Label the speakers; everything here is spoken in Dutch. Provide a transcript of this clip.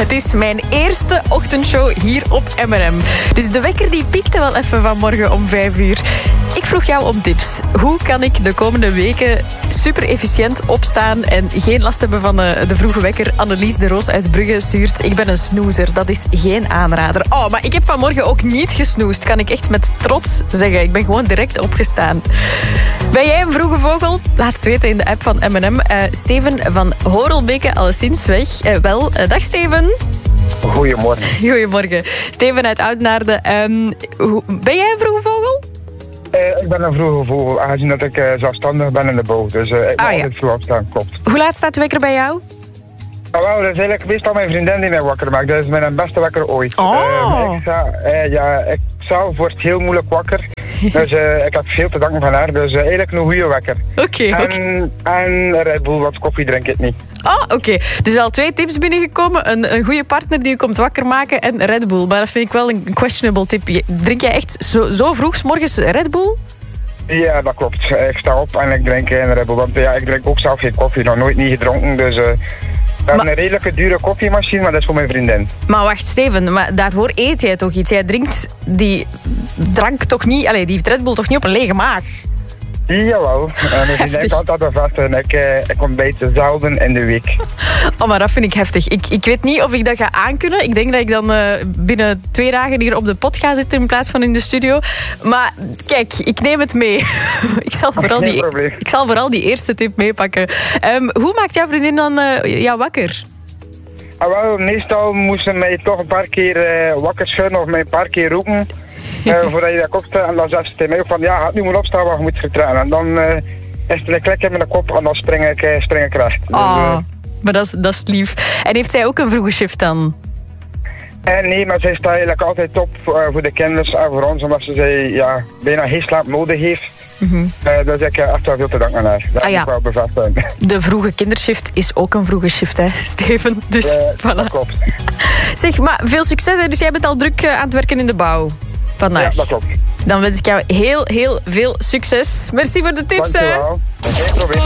Speaker 1: Het is mijn eerste ochtendshow hier op M&M. Dus de wekker die piekte wel even vanmorgen om 5 uur. Ik vroeg jou om tips. Hoe kan ik de komende weken super efficiënt opstaan en geen last hebben van de vroege wekker? Annelies de Roos uit Brugge stuurt: ik ben een snoezer, dat is geen aanrader. Oh, maar ik heb vanmorgen ook niet gesnoest, kan ik echt met trots zeggen. Ik ben gewoon direct opgestaan. Ben jij een vroege vogel? Laat het weten in de app van M&M. Steven van Horelbeke, alleszins weg. Dag Steven.
Speaker 2: Goedemorgen.
Speaker 1: Goedemorgen. Steven uit Oudenaarde. Ben jij een vroege vogel?
Speaker 2: Ik ben een vroege vogel, aangezien dat ik zelfstandig ben in de bouw. Dus ik moet altijd vroeg opstaan, klopt.
Speaker 1: Hoe laat staat de wekker bij jou?
Speaker 2: Nou, dat is eigenlijk meestal mijn vriendin die mij wakker maakt. Dat is mijn beste wekker ooit.
Speaker 1: Oh.
Speaker 2: Ik zelf word heel moeilijk wakker. Dus ik heb veel te danken van haar. Dus eigenlijk een goede wekker.
Speaker 1: Oké.
Speaker 2: En Red Bull, wat koffie drink ik niet.
Speaker 1: Oké. Dus al 2 tips binnengekomen. Een goede partner die je komt wakker maken en Red Bull. Maar dat vind ik wel een questionable tip. Drink jij echt zo vroeg 's morgens Red Bull?
Speaker 2: Ja, dat klopt. Ik sta op en ik drink een Red Bull. Want ik drink ook zelf geen koffie. Nog nooit niet gedronken. Dus ik heb een redelijke dure koffiemachine, maar dat is voor mijn vriendin.
Speaker 1: Maar wacht, Steven, maar daarvoor eet jij toch iets? Jij drinkt die drank toch niet... die Red Bull toch niet op een lege maag?
Speaker 2: Jawel. Mijn vriendin heeft altijd bevestigen. Ik ontbijt zelden in de week.
Speaker 1: Oh, maar dat vind ik heftig. Ik weet niet of ik dat ga aankunnen. Ik denk dat ik dan binnen 2 dagen hier op de pot ga zitten in plaats van in de studio. Maar kijk, ik neem het mee. Ik zal vooral die eerste tip meepakken. Hoe maakt jouw vriendin dan jou wakker?
Speaker 2: Meestal moesten mij toch een paar keer wakker schudden of mij een paar keer roepen. Voordat je dat opstaat. En dan zegt ze tegen mij ook van, gaat nu maar opstaan, maar je moet vertrekken. En dan is er een klik in mijn kop en dan spring ik recht.
Speaker 1: Maar dat is lief. En heeft zij ook een vroege shift dan?
Speaker 2: Nee, maar zij staat eigenlijk altijd op voor de kinderen en voor ons, omdat ze bijna geen slaap nodig heeft. Mm-hmm. Dus ik heb echt wel veel te danken aan haar. Dat moet ik wel bevestigen.
Speaker 1: De vroege kindershift is ook een vroege shift, hè, Steven? Dus voilà.
Speaker 2: Dat klopt.
Speaker 1: Zeg, maar veel succes, hè? Dus jij bent al druk aan het werken in de bouw vandaag.
Speaker 2: Ja, dat klopt.
Speaker 1: Dan wens ik jou heel, heel veel succes. Merci voor de tips, hè.
Speaker 2: Dankjewel. Geen probleem.